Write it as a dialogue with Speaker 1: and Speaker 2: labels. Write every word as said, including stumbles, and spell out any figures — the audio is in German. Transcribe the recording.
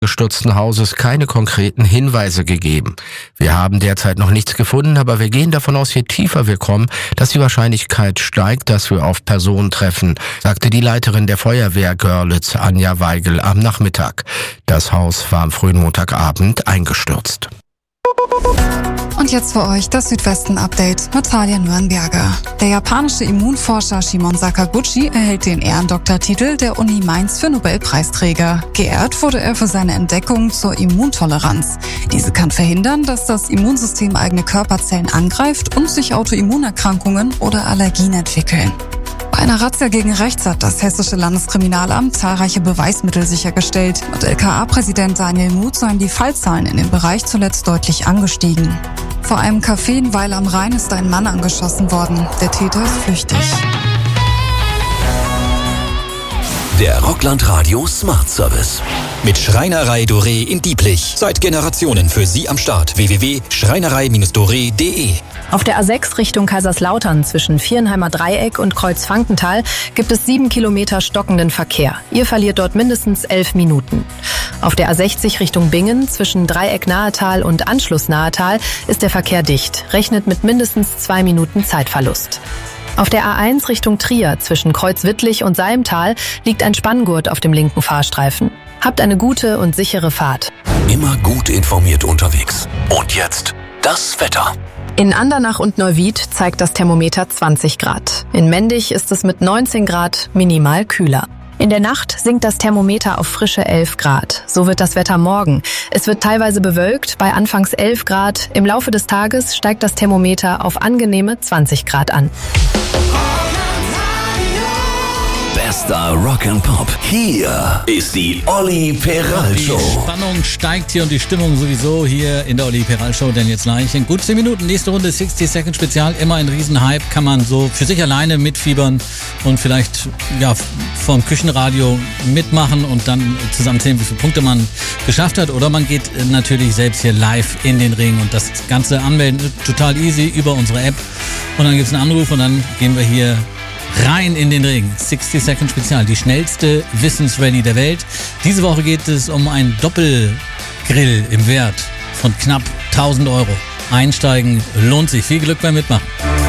Speaker 1: gestürzten Hauses keine konkreten Hinweise gegeben. Wir haben derzeit noch nichts gefunden, aber wir gehen davon aus, je tiefer wir kommen, dass die Wahrscheinlichkeit steigt, dass wir auf Personen treffen, sagte die Leiterin der Feuerwehr Görlitz, Anja Weigel, am Nachmittag. Das Haus war am frühen Montagabend eingestürzt.
Speaker 2: Und jetzt für euch das Südwesten-Update mit Talia Nürnberger. Der japanische Immunforscher Shimon Sakaguchi erhält den Ehrendoktortitel der Uni Mainz für Nobelpreisträger. Geehrt wurde er für seine Entdeckung zur Immuntoleranz. Diese kann verhindern, dass das Immunsystem eigene Körperzellen angreift und sich Autoimmunerkrankungen oder Allergien entwickeln. Bei einer Razzia gegen rechts hat das Hessische Landeskriminalamt zahlreiche Beweismittel sichergestellt. Mit L K A-Präsident Daniel Muth seien die Fallzahlen in dem Bereich zuletzt deutlich angestiegen. Vor einem Café in Weil am Rhein ist ein Mann angeschossen worden. Der Täter ist flüchtig.
Speaker 3: Der Rockland Radio Smart Service. Mit Schreinerei Doré in Dieblich. Seit Generationen für Sie am Start. w w w punkt schreinerei doré punkt de.
Speaker 4: Auf der A sechs Richtung Kaiserslautern zwischen Vierenheimer Dreieck und Kreuzfankenthal gibt es sieben Kilometer stockenden Verkehr. Ihr verliert dort mindestens elf Minuten. Auf der A sechzig Richtung Bingen zwischen Dreieck-Nahetal und Anschluss-Nahetal ist der Verkehr dicht. Rechnet mit mindestens zwei Minuten Zeitverlust. Auf der A eins Richtung Trier zwischen Kreuzwittlich und Salmtal liegt ein Spanngurt auf dem linken Fahrstreifen. Habt eine gute und sichere Fahrt.
Speaker 3: Immer gut informiert unterwegs. Und jetzt das Wetter.
Speaker 4: In Andernach und Neuwied zeigt das Thermometer zwanzig Grad. In Mendig ist es mit neunzehn Grad minimal kühler. In der Nacht sinkt das Thermometer auf frische elf Grad. So wird das Wetter morgen. Es wird teilweise bewölkt, bei anfangs elf Grad. Im Laufe des Tages steigt das Thermometer auf angenehme zwanzig Grad an.
Speaker 3: Bester Rock'n'Pop. Hier ist die Olli Peral Show.
Speaker 5: Die Spannung steigt hier und die Stimmung sowieso hier in der Olli Peral Show, denn jetzt gleich in gut zehn Minuten nächste Runde sixty Second Spezial. Immer ein Riesenhype, kann man so für sich alleine mitfiebern und vielleicht ja vom Küchenradio mitmachen und dann zusammenzählen, wie viele Punkte man geschafft hat. Oder man geht natürlich selbst hier live in den Ring und das Ganze anmelden, total easy über unsere App. Und dann gibt es einen Anruf und dann gehen wir hier rein in den Ring. sixty Second Spezial, die schnellste Wissensrallye der Welt. Diese Woche geht es um einen Doppelgrill im Wert von knapp tausend Euro. Einsteigen lohnt sich. Viel Glück beim Mitmachen.